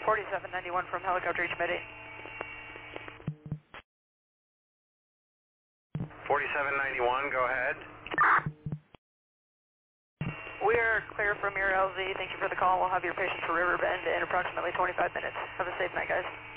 4791 from helicopter HMED 4791, go ahead. We are clear from your LZ. Thank you for the call. We'll have your patient for Riverbend in approximately 25 minutes. Have a safe night, guys.